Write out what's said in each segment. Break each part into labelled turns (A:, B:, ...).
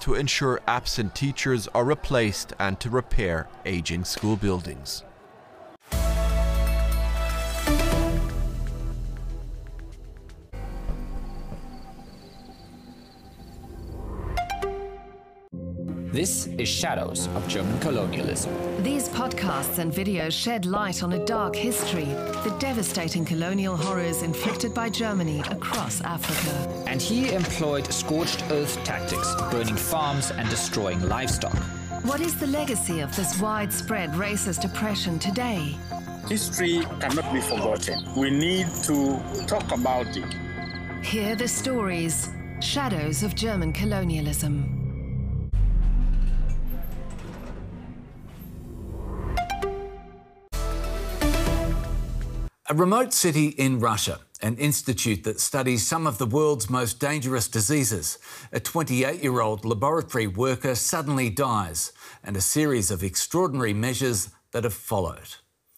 A: to ensure absent teachers are replaced and to repair aging school buildings.
B: This is Shadows of German Colonialism.
C: These podcasts and videos shed light on a dark history, the devastating colonial horrors inflicted by Germany across Africa.
B: And he employed scorched earth tactics, burning farms and destroying livestock.
C: What is the legacy of this widespread racist oppression today?
D: History cannot be forgotten. We need to talk about it.
C: Hear the stories, Shadows of German Colonialism.
E: A remote city in Russia, an institute that studies some of the world's most dangerous diseases. A 28-year-old laboratory worker suddenly dies, and a series of extraordinary measures that have followed.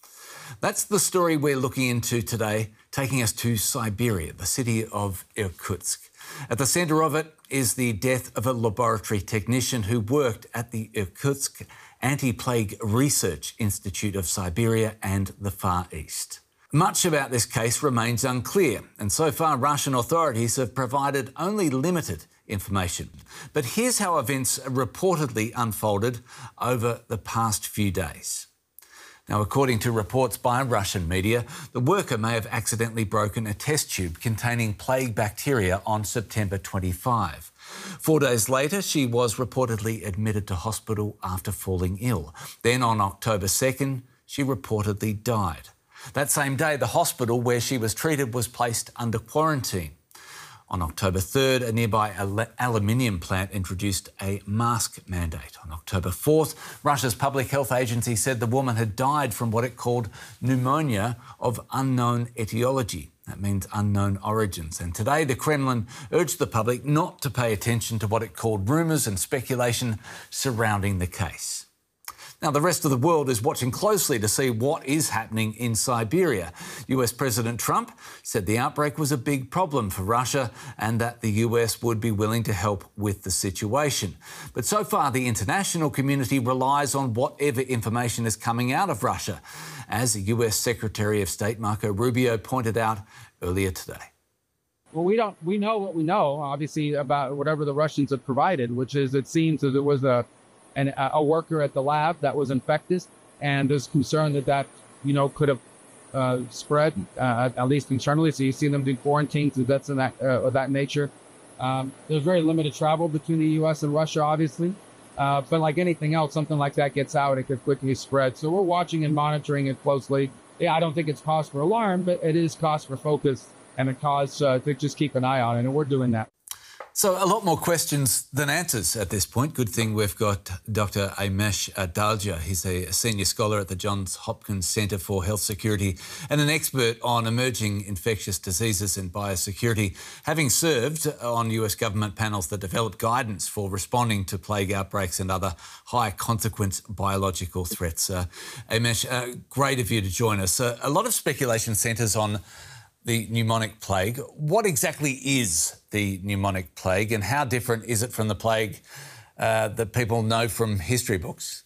E: That's the story we're looking into today, taking us to Siberia, the city of Irkutsk. At the centre of it is the death of a laboratory technician who worked at the Irkutsk Anti-Plague Research Institute of Siberia and the Far East. Much about this case remains unclear, and so far Russian authorities have provided only limited information. But here's how events reportedly unfolded over the past few days. Now, according to reports by Russian media, the worker may have accidentally broken a test tube containing plague bacteria on September 25. 4 days later, she was reportedly admitted to hospital after falling ill. Then on October 2nd, she reportedly died. That same day, the hospital where she was treated was placed under quarantine. On October 3rd, a nearby aluminium plant introduced a mask mandate. On October 4th, Russia's public health agency said the woman had died from what it called pneumonia of unknown etiology. That means unknown origins. And today, the Kremlin urged the public not to pay attention to what it called rumours and speculation surrounding the case. Now, the rest of the world is watching closely to see what is happening in Siberia. US President Trump said the outbreak was a big problem for Russia and that the US would be willing to help with the situation. But so far, the international community relies on whatever information is coming out of Russia, as US Secretary of State Marco Rubio pointed out earlier today.
F: Well, we know what we know, obviously, about whatever the Russians have provided, which is it seems that there was a worker at the lab that was infected, and there's concern that could have spread at least internally. So you see them do quarantines and that's of that nature. There's very limited travel between the U.S. and Russia, obviously, but like anything else, something like that gets out, it could quickly spread. So we're watching and monitoring it closely. Yeah, I don't think it's cause for alarm, but it is cause for focus and a cause to just keep an eye on it, and we're doing that.
E: So a lot more questions than answers at this point. Good thing we've got Dr. Amesh Adalja. He's a senior scholar at the Johns Hopkins Centre for Health Security and an expert on emerging infectious diseases and biosecurity, having served on US government panels that developed guidance for responding to plague outbreaks and other high-consequence biological threats. Amesh, great of you to join us. A lot of speculation centres on the pneumonic plague. What exactly is the pneumonic plague and how different is it from the plague that people know from history books?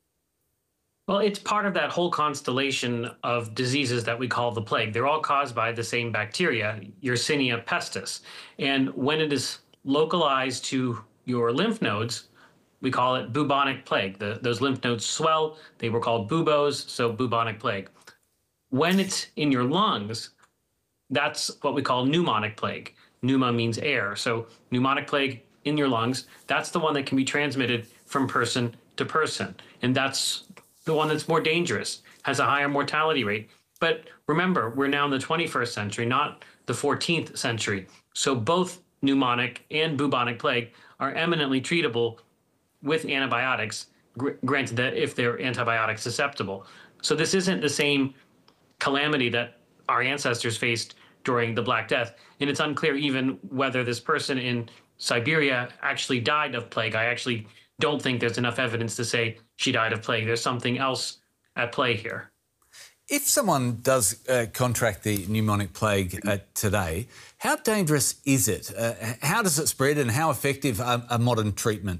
G: Well, it's part of that whole constellation of diseases that we call the plague. They're all caused by the same bacteria, Yersinia pestis. And when it is localized to your lymph nodes, we call it bubonic plague. Those lymph nodes swell. They were called buboes, so bubonic plague. When it's in your lungs, that's what we call pneumonic plague. Pneuma means air. So pneumonic plague in your lungs, that's the one that can be transmitted from person to person. And that's the one that's more dangerous, has a higher mortality rate. But remember, we're now in the 21st century, not the 14th century. So both pneumonic and bubonic plague are eminently treatable with antibiotics, granted that if they're antibiotic susceptible. So this isn't the same calamity that our ancestors faced during the Black Death, and it's unclear even whether this person in Siberia actually died of plague. I actually don't think there's enough evidence to say she died of plague. There's something else at play here.
E: If someone does contract the pneumonic plague today, how dangerous is it? How does it spread and how effective are modern treatment